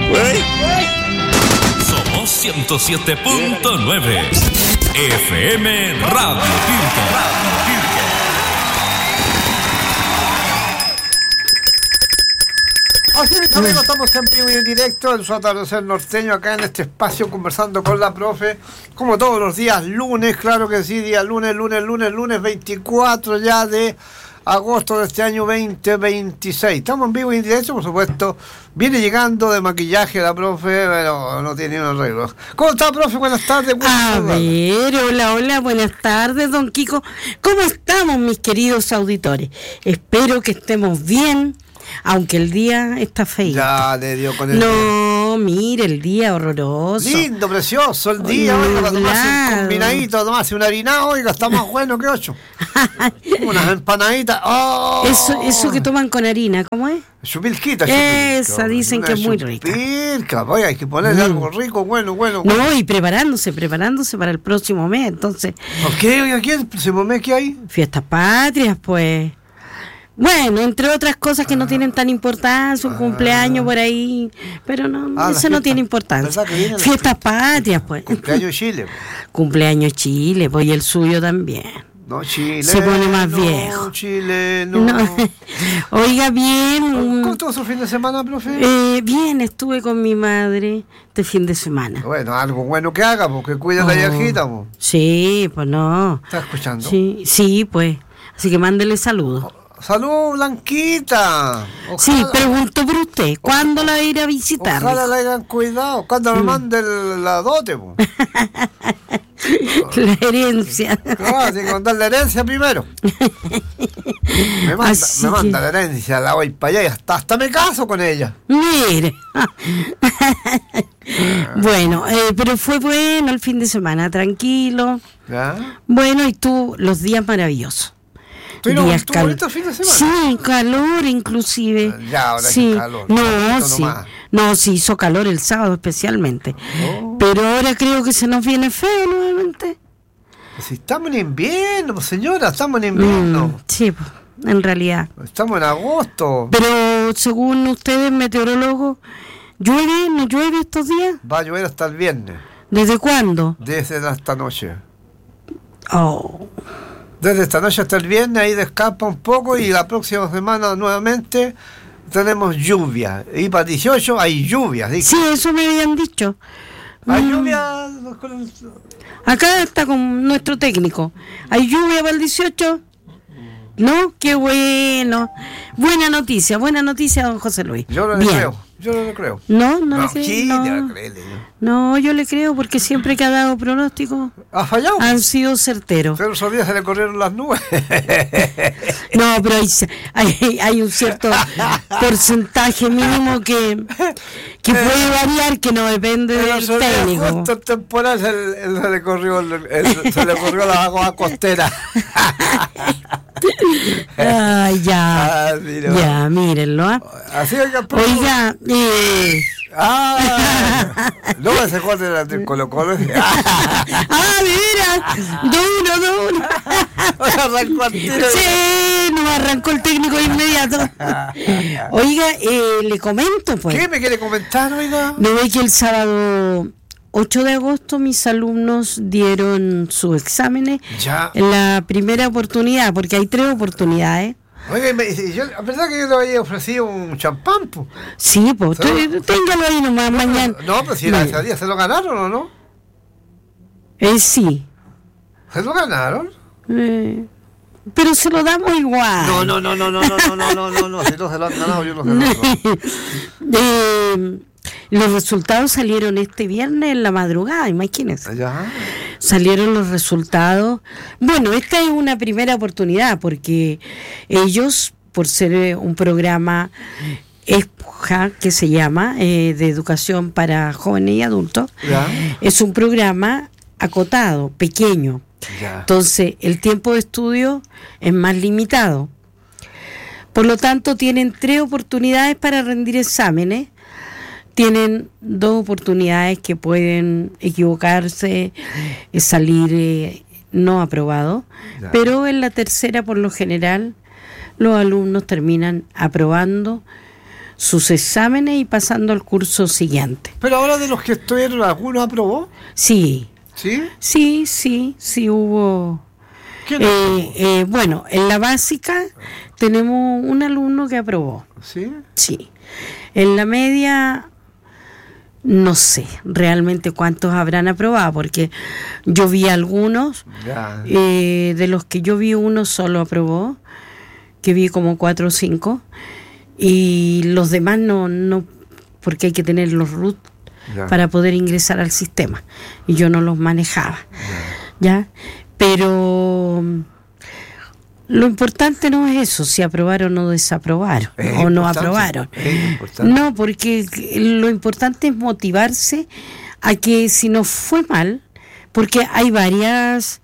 Somos 107.9 FM Radio Pirque. Así es, amigos, estamos en vivo y en directo en su atardecer norteño, acá en este espacio conversando con la profe, como todos los días, lunes, claro que sí, día lunes 24 ya de agosto de este año 2026. Estamos en vivo y en directo, por supuesto. Viene llegando de maquillaje la profe, pero no tiene ni un arreglo. ¿Cómo está, profe? Buenas tardes. A ver, hola, buenas tardes, don Kiko. ¿Cómo estamos, mis queridos auditores? Espero que estemos bien, aunque el día está feo. Ya le dio con el No, mire, el día horroroso. lindo, precioso el día, oiga, para tomarse un combinadito, tomarse un harinado, oiga, está más bueno que 8. Unas empanaditas. Oh. Eso que toman con harina, ¿cómo es? Chupilquita. Esa, dicen que es muy rica. Chupilca, oiga, hay que ponerle algo rico, bueno. No, y preparándose para el próximo mes, entonces. ¿Por qué? Oiga, ¿qué es el próximo mes que hay? Fiestas patrias, pues. Bueno, entre otras cosas que no tienen tan importancia, un cumpleaños por ahí, pero no, eso no tiene importancia. Fiestas patrias, pues. Cumpleaños Chile. Cumpleaños Chile, pues, y el suyo también. No, Chile. Se pone más viejo. Chile, no. Oiga, bien. ¿Cómo estuvo su fin de semana, profe? Bien, estuve con mi madre este fin de semana. Bueno, algo bueno que haga, porque cuida la viejita, pues. Sí, pues no. ¿Estás escuchando? Sí, pues. Así que mándele saludos. ¡Salud, Blanquita! Ojalá, sí, pregunto por usted, ¿cuándo la va a ir a visitar? Ojalá la hayan cuidado, cuando me mande la dote, po. La herencia. Claro, tiene que mandar la herencia primero. Me manda la herencia, la voy para allá y hasta me caso con ella. Mire. Bueno, pero fue bueno el fin de semana, tranquilo. ¿Ya? Bueno, y tú, los días maravillosos. ¿Estuvo bonito el fin de semana? Sí, calor inclusive. Ya, ahora sí. hay calor. No, sí hizo calor el sábado especialmente. Pero ahora creo que se nos viene feo nuevamente. Pues si estamos en invierno, pues señora, estamos en invierno. Sí, pues, en realidad. Estamos en agosto. Pero según ustedes, meteorólogos, ¿llueve? ¿No llueve estos días? Va a llover hasta el viernes. ¿Desde cuándo? Desde esta noche. Oh. Desde esta noche hasta el viernes, ahí descampa un poco y la próxima semana nuevamente tenemos lluvia. Y para 18 hay lluvias. Sí, eso me habían dicho. ¿Hay lluvia? Acá está con nuestro técnico. ¿Hay lluvia para el 18? ¿No? ¡Qué bueno! Buena noticia, don José Luis. Yo no le creo. No le creo. Sí, no. No, yo le creo porque siempre que ha dado pronóstico ¿ha fallado? Han sido certeros. Pero esos días se le corrieron las nubes. No, pero hay un cierto porcentaje mínimo que puede variar, que no depende del técnico. Justo en temporada se le corrió la agua costera. Ya, mírenlo. Así Oiga, no me se corte el Colo-Colo. Mira, duro. Arrancó al tiro. Sí, nos arrancó el técnico de inmediato. Oiga, le comento, pues. ¿Qué me quiere comentar, oiga? ¿No ve que el sábado 8 de agosto mis alumnos dieron sus exámenes en la primera oportunidad, porque hay 3 oportunidades? Oiga, a pesar que yo le había ofrecido un champán, pues. Sí, pues, téngalo ahí nomás mañana. No, pero si ese día se lo ganaron, ¿o no? Sí. ¿Se lo ganaron? Pero se lo damos igual. No, si no se lo han ganado, yo no se lo Los resultados salieron este viernes en la madrugada, imagínense. Ya. Salieron los resultados. Bueno, esta es una primera oportunidad porque ellos, por ser un programa ESPJA, que se llama, de educación para jóvenes y adultos, es un programa acotado, pequeño. Ya. Entonces, el tiempo de estudio es más limitado. Por lo tanto, tienen 3 oportunidades para rendir exámenes. Tienen 2 oportunidades que pueden equivocarse, salir no aprobado, pero en la tercera, por lo general, los alumnos terminan aprobando sus exámenes y pasando al curso siguiente. Pero ahora de los que estuvieron, ¿alguno aprobó? Sí. ¿Sí? Sí hubo. ¿Quién aprobó? Bueno, en la básica tenemos un alumno que aprobó. ¿Sí? Sí. En la media no sé realmente cuántos habrán aprobado, porque yo vi algunos, de los que yo vi uno solo aprobó, que vi como 4 o 5, y los demás no, porque hay que tener los RUT para poder ingresar al sistema, y yo no los manejaba, ¿ya? Pero lo importante no es eso, si aprobaron o desaprobaron, o no aprobaron. No, porque lo importante es motivarse a que si nos fue mal, porque hay varias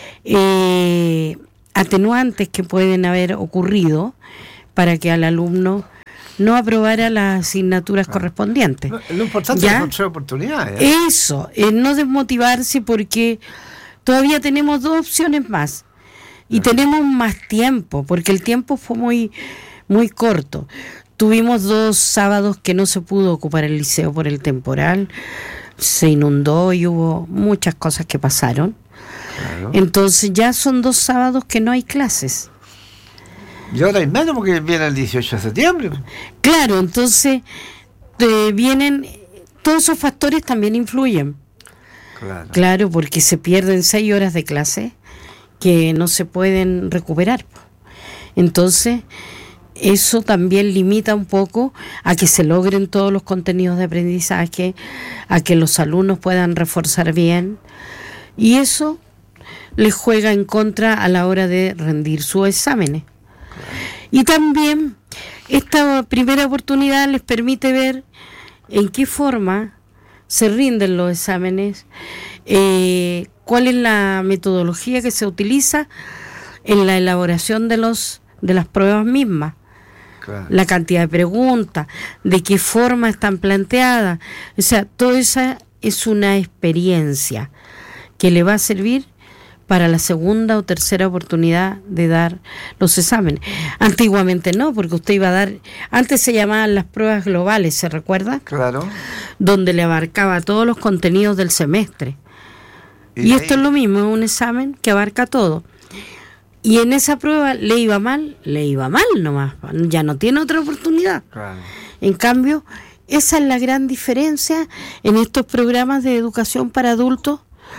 atenuantes que pueden haber ocurrido para que al alumno no aprobara las asignaturas correspondientes. Lo importante es encontrar oportunidades. Eso, no desmotivarse, porque todavía tenemos 2 opciones más. Y tenemos más tiempo, porque el tiempo fue muy corto. Tuvimos 2 sábados que no se pudo ocupar el liceo por el temporal, se inundó y hubo muchas cosas que pasaron. Claro. Entonces ya son 2 sábados que no hay clases. Y ahora hay menos porque viene el 18 de septiembre. Claro, entonces vienen, todos esos factores también influyen. Claro, porque se pierden 6 horas de clase que no se pueden recuperar. Entonces, eso también limita un poco a que se logren todos los contenidos de aprendizaje, a que los alumnos puedan reforzar bien, y eso les juega en contra a la hora de rendir sus exámenes. Y también esta primera oportunidad les permite ver en qué forma se rinden los exámenes, cuál es la metodología que se utiliza en la elaboración de las pruebas mismas, la cantidad de preguntas, de qué forma están planteadas. O sea, toda esa es una experiencia que le va a servir para la segunda o tercera oportunidad de dar los exámenes. Antiguamente no, porque usted iba a dar, antes se llamaban las pruebas globales, ¿se recuerda? Claro. Donde le abarcaba todos los contenidos del semestre. Y esto es lo mismo, es un examen que abarca todo. Y en esa prueba le iba mal nomás, ya no tiene otra oportunidad. Claro. En cambio, esa es la gran diferencia en estos programas de educación para adultos,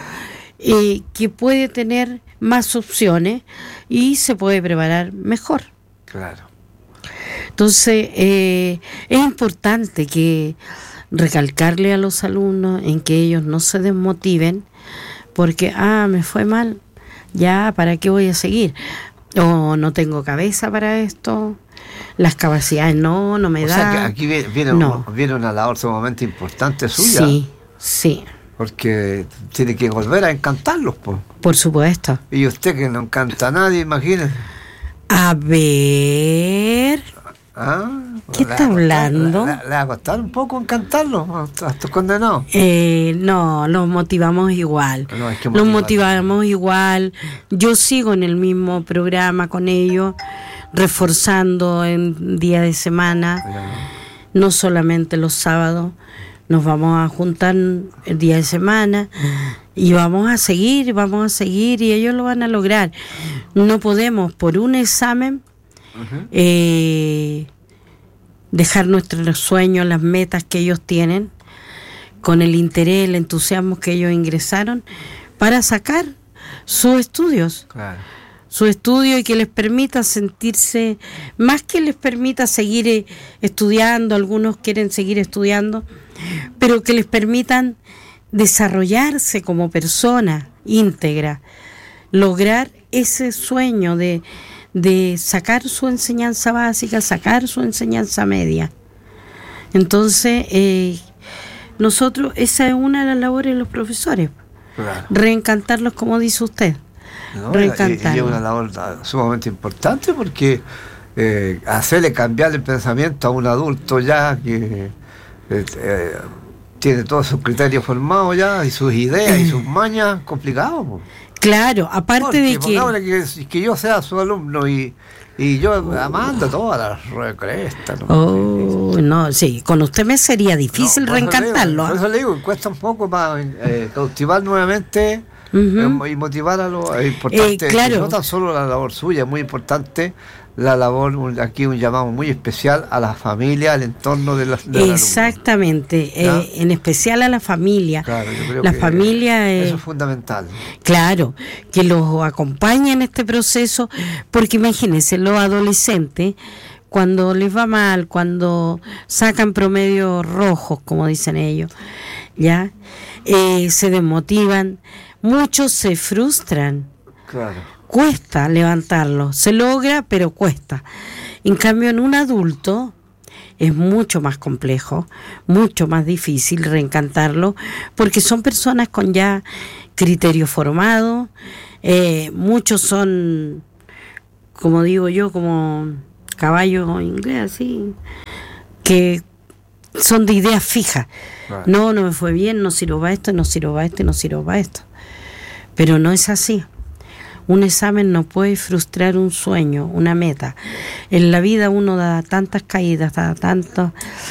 que puede tener más opciones y se puede preparar mejor. Claro. Entonces, es importante que recalcarle a los alumnos en que ellos no se desmotiven, porque, me fue mal, ya, ¿para qué voy a seguir? O no tengo cabeza para esto, las capacidades no me da. O sea, que aquí viene una labor sumamente importante suya. Sí. Porque tiene que volver a encantarlos, pues. Por supuesto. Y usted que no encanta a nadie, imagínese. A ver... ¿Qué está hablando? ¿Le va a costar un poco encantarlos a estos condenados? No, los motivamos igual. Los motivamos igual. Yo sigo en el mismo programa con ellos, reforzando en día de semana, no solamente los sábados. Nos vamos a juntar el día de semana y vamos a seguir y ellos lo van a lograr. No podemos por un examen dejar nuestros sueños, las metas que ellos tienen, con el interés, el entusiasmo que ellos ingresaron para sacar sus estudios. Claro. Su estudio, y que les permita sentirse, más que les permita seguir estudiando, algunos quieren seguir estudiando, pero que les permitan desarrollarse como persona íntegra, lograr ese sueño de sacar su enseñanza básica, sacar su enseñanza media. Entonces, nosotros, esa es una de las labores de los profesores, claro. Reencantarlos, como dice usted. Y es una labor sumamente importante, porque hacerle cambiar el pensamiento a un adulto ya que tiene todos sus criterios formados ya, y sus ideas y sus mañas, complicado. Claro, aparte de que yo sea su alumno y Y yo amando todas las recrestas. ¿No? Oh, no, sí, con usted me sería difícil por eso reencantarlo. por eso le digo, cuesta un poco para cautivar nuevamente y motivar a los... Es importante, claro. No tan solo la labor suya, es muy importante la labor, aquí un llamado muy especial a la familia, al entorno de la Exactamente, en especial a la familia. Claro, yo creo la que familia eso es fundamental. Claro, que los acompañe en este proceso, porque imagínense, los adolescentes, cuando les va mal, cuando sacan promedios rojos, como dicen ellos, ya se desmotivan, muchos se frustran. Claro. Cuesta levantarlo, se logra, pero cuesta. En cambio, en un adulto es mucho más complejo, mucho más difícil reencantarlo, porque son personas con ya criterio formado, muchos son, como digo yo, como caballos inglés, así, que son de ideas fijas. Right. No me fue bien, no sirvo para esto, no sirvo para esto, no sirvo para esto. Pero no es así. Un examen no puede frustrar un sueño, una meta. En la vida uno da tantas caídas, da tantos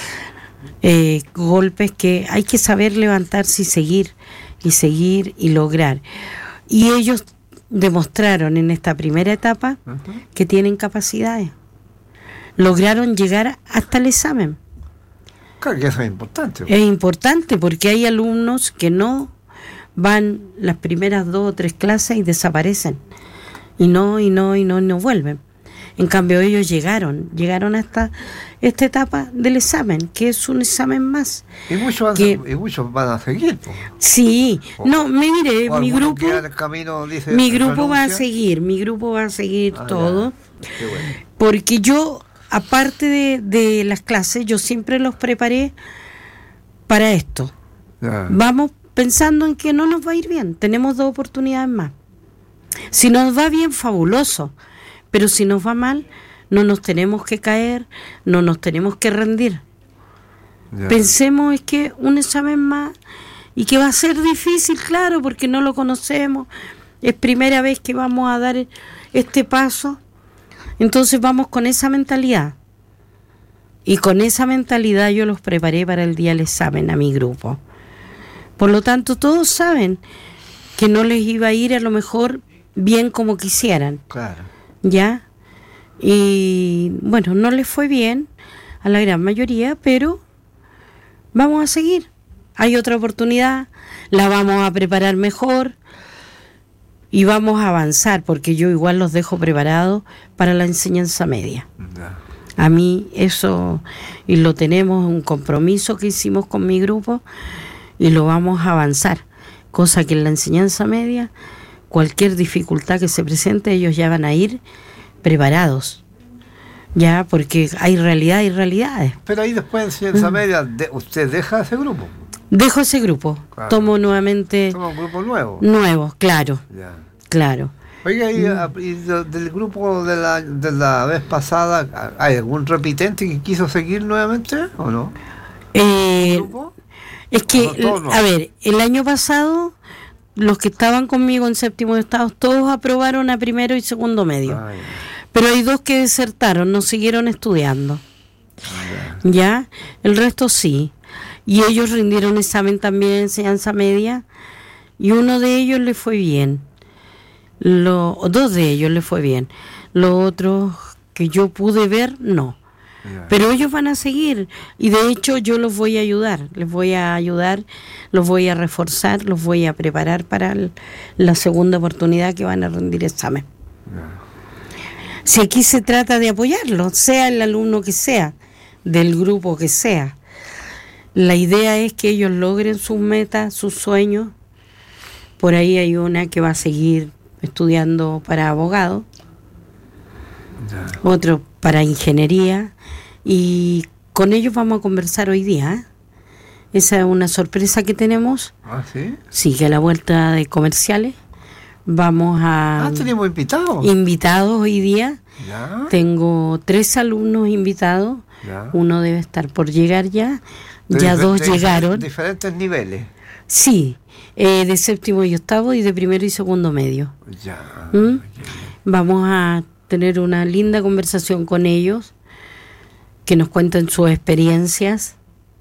golpes que hay que saber levantarse y seguir y lograr. Y ellos demostraron en esta primera etapa que tienen capacidades. Lograron llegar hasta el examen. Claro que eso es importante. Es importante porque hay alumnos que no van las primeras 2 o 3 clases y desaparecen y no vuelven. En cambio ellos llegaron hasta esta etapa del examen, que es un examen más. Y muchos van a seguir. Sí, mire, mi grupo va a seguir todo, bueno. Porque yo, aparte de las clases, yo siempre los preparé para esto. Vamos pensando en que no nos va a ir bien, tenemos 2 oportunidades más. Si nos va bien, fabuloso, pero si nos va mal, no nos tenemos que caer, no nos tenemos que rendir. Pensemos es que un examen más y que va a ser difícil, claro, porque no lo conocemos, es primera vez que vamos a dar este paso, entonces vamos con esa mentalidad. Y con esa mentalidad yo los preparé para el día del examen a mi grupo. Por lo tanto, todos saben que no les iba a ir a lo mejor bien como quisieran. Claro. ¿Ya? Y bueno, no les fue bien a la gran mayoría, pero vamos a seguir. Hay otra oportunidad, la vamos a preparar mejor y vamos a avanzar, porque yo igual los dejo preparados para la enseñanza media. A mí eso, y lo tenemos, un compromiso que hicimos con mi grupo, y lo vamos a avanzar, cosa que en la enseñanza media cualquier dificultad que se presente ellos ya van a ir preparados, ya, porque hay realidades. Pero ahí después de enseñanza media usted deja ese grupo. Dejo ese grupo, claro. Tomo nuevamente un grupo nuevo, claro. Ya. Claro. Oiga, y del grupo de la vez pasada, ¿hay algún repitente que quiso seguir nuevamente o no? ¿El grupo? Es que, no. A ver, el año pasado, los que estaban conmigo en séptimo estado, todos aprobaron a primero y segundo medio. Pero hay 2 que desertaron, no siguieron estudiando. ¿Ya? El resto sí. Y ellos rindieron examen también en enseñanza media, y uno de ellos le fue bien. 2 de ellos le fue bien. Los otros que yo pude ver, no. Pero ellos van a seguir, y de hecho yo los voy a ayudar, los voy a reforzar, los voy a preparar para la segunda oportunidad que van a rendir examen. Si aquí se trata de apoyarlos, sea el alumno que sea, del grupo que sea, la idea es que ellos logren sus metas, sus sueños. Por ahí hay una que va a seguir estudiando para abogado, otro para ingeniería, y con ellos vamos a conversar hoy día. Esa es una sorpresa que tenemos. ¿Sí? Sí, que a la vuelta de comerciales vamos a... tenemos invitados. Invitados hoy día. ¿Ya? Tengo 3 alumnos invitados. ¿Ya? Uno debe estar por llegar ya. Ya 2 llegaron. ¿Diferentes niveles? Sí, de séptimo y octavo y de primero y segundo medio. Ya. Vamos a tener una linda conversación con ellos, que nos cuenten sus experiencias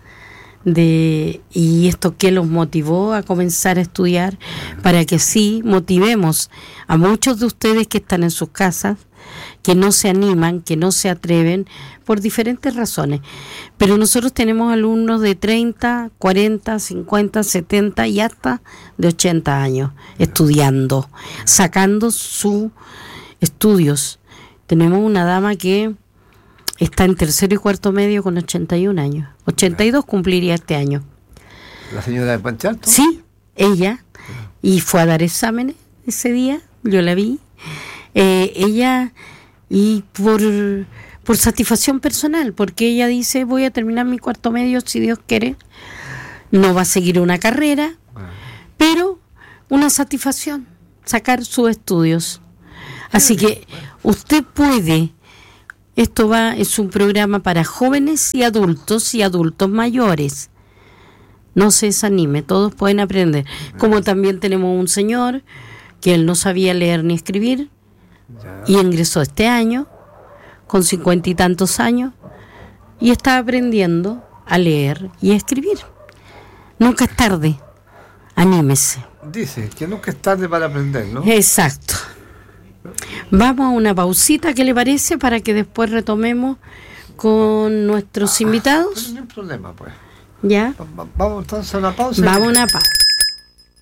y esto que los motivó a comenzar a estudiar, para que sí motivemos a muchos de ustedes que están en sus casas, que no se animan, que no se atreven por diferentes razones. Pero nosotros tenemos alumnos de 30, 40, 50, 70 y hasta de 80 años estudiando, sacando sus estudios. Tenemos una dama que está en tercero y cuarto medio con 81 años. 82 cumpliría este año. ¿La señora de Puente Alto? Sí, ella. Y fue a dar exámenes ese día, yo la vi. Ella, y por satisfacción personal, porque ella dice, voy a terminar mi cuarto medio si Dios quiere. No va a seguir una carrera, pero una satisfacción, sacar sus estudios. Así que usted puede... Esto es un programa para jóvenes y adultos mayores. No se desanime, todos pueden aprender. Como también tenemos un señor que él no sabía leer ni escribir y ingresó este año con 50 y tantos años y está aprendiendo a leer y a escribir. Nunca es tarde, anímese. Dice que nunca es tarde para aprender, ¿no? Exacto. Vamos a una pausita, ¿qué le parece? Para que después retomemos con nuestros invitados. No hay problema, pues. ¿Ya? Vamos entonces a una pausa. Vamos a una pausa.